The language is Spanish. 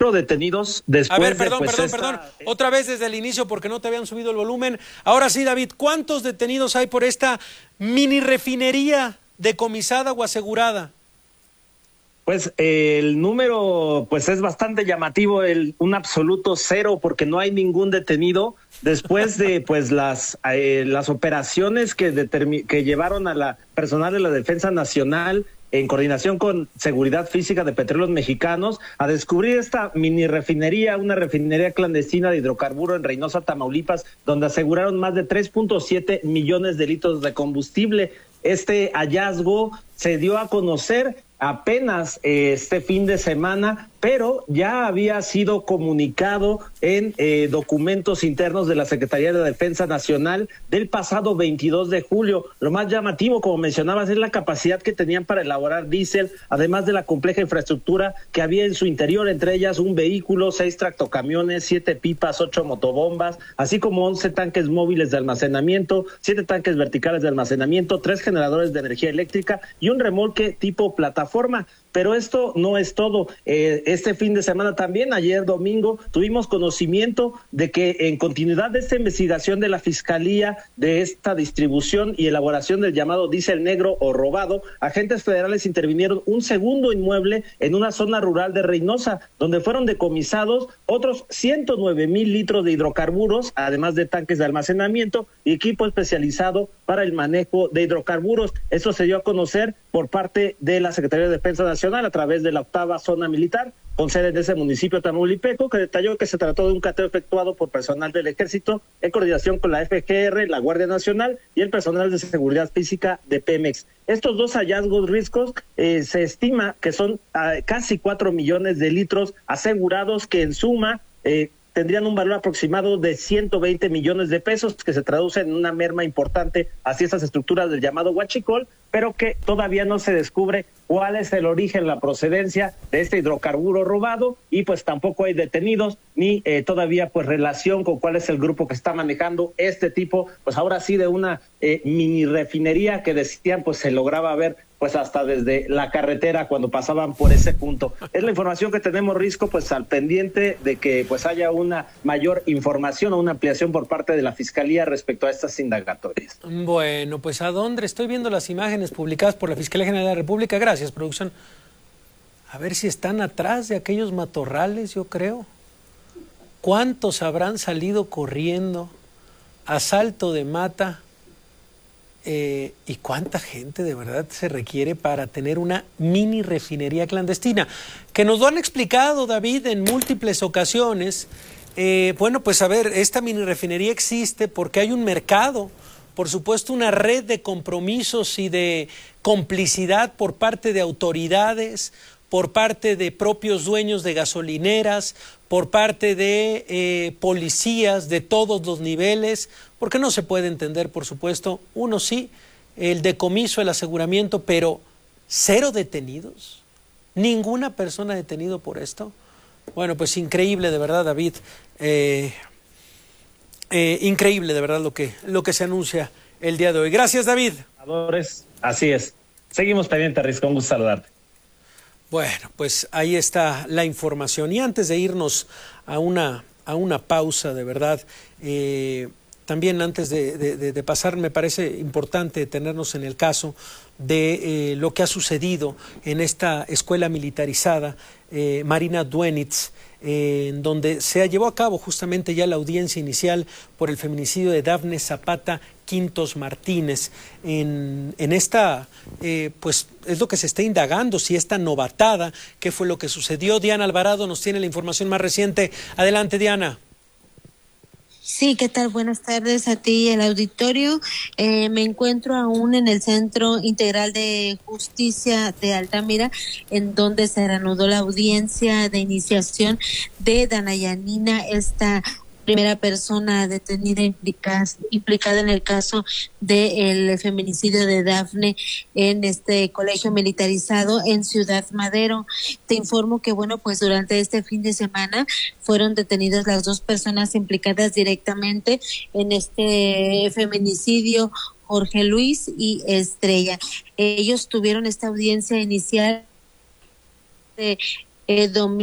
detenidos A ver, después perdón. Otra vez desde el inicio porque no te habían subido el volumen. Ahora sí, David, ¿cuántos detenidos hay por esta mini refinería decomisada o asegurada? Pues el número pues es bastante llamativo, un absoluto cero, porque no hay ningún detenido después de pues las operaciones que llevaron a la personal de la Defensa Nacional en coordinación con Seguridad Física de Petróleos Mexicanos a descubrir esta mini refinería, una refinería clandestina de hidrocarburo en Reynosa, Tamaulipas, donde aseguraron más de 3.7 millones de litros de combustible. Este hallazgo se dio a conocer apenas este fin de semana, pero ya había sido comunicado en documentos internos de la Secretaría de Defensa Nacional del pasado 22 de julio. Lo más llamativo, como mencionabas, es la capacidad que tenían para elaborar diésel, además de la compleja infraestructura que había en su interior, entre ellas un vehículo, 6 tractocamiones, 7 pipas, 8 motobombas, así como 11 tanques móviles de almacenamiento, 7 tanques verticales de almacenamiento, 3 generadores de energía eléctrica y un remolque tipo plataforma. Pero esto no es todo. Este fin de semana también, ayer domingo, tuvimos conocimiento de que en continuidad de esta investigación de la Fiscalía de esta distribución y elaboración del llamado diésel negro o robado, agentes federales intervinieron un segundo inmueble en una zona rural de Reynosa, donde fueron decomisados otros 109,000 litros de hidrocarburos, además de tanques de almacenamiento y equipo especializado para el manejo de hidrocarburos. Esto se dio a conocer por parte de la Secretaría de Defensa Nacional a través de la 8ª Zona Militar, con sede en ese municipio tamaulipeco, que detalló que se trató de un cateo efectuado por personal del Ejército en coordinación con la FGR, la Guardia Nacional y el personal de Seguridad Física de Pemex. Estos dos hallazgos riscos se estima que son casi 4 millones de litros asegurados, que en suma tendrían un valor aproximado de 120 millones de pesos, que se traduce en una merma importante hacia esas estructuras del llamado huachicol, pero que todavía no se descubre cuál es el origen, la procedencia de este hidrocarburo robado, y pues tampoco hay detenidos ni todavía pues relación con cuál es el grupo que está manejando este tipo, pues ahora sí, de una mini refinería que decían pues se lograba ver pues hasta desde la carretera cuando pasaban por ese punto. Es la información que tenemos, Risco, pues al pendiente de que pues haya una mayor información o una ampliación por parte de la Fiscalía respecto a estas indagatorias. Bueno, pues ¿a dónde? Estoy viendo las imágenes publicadas por la Fiscalía General de la República. Gracias, producción. A ver si están atrás de aquellos matorrales, yo creo. ¿Cuántos habrán salido corriendo a salto de mata? ¿Y cuánta gente de verdad se requiere para tener una mini refinería clandestina? Que nos lo han explicado, David, en múltiples ocasiones. Bueno, pues a ver, esta mini refinería existe porque hay un mercado, por supuesto una red de compromisos y de complicidad por parte de autoridades, por parte de propios dueños de gasolineras, por parte de policías de todos los niveles, porque no se puede entender, por supuesto, uno sí, el decomiso, el aseguramiento, pero cero detenidos, ninguna persona detenida por esto. Bueno, pues increíble de verdad, David, increíble de verdad lo que se anuncia el día de hoy. Gracias, David. Así es. Seguimos pendientes, Risco, un gusto saludarte. Bueno, pues ahí está la información. Y antes de irnos a una pausa, de verdad, también antes de pasar, me parece importante detenernos en el caso de lo que ha sucedido en esta escuela militarizada, Marina Duenitz, en donde se llevó a cabo justamente ya la audiencia inicial por el feminicidio de Dafne Zapata Quintos Martínez. En esta, pues es lo que se está indagando, si esta novatada, qué fue lo que sucedió. Diana Alvarado nos tiene la información más reciente. Adelante, Diana. Sí, ¿qué tal? Buenas tardes a ti y al auditorio. Me encuentro aún en el Centro Integral de Justicia de Altamira, en donde se reanudó la audiencia de iniciación de Dana Yanina, esta primera persona detenida implicada en el caso del feminicidio de Dafne en este colegio militarizado en Ciudad Madero. Te informo que, bueno, pues durante este fin de semana fueron detenidas las dos personas implicadas directamente en este feminicidio, Jorge Luis y Estrella. Ellos tuvieron esta audiencia inicial de domingo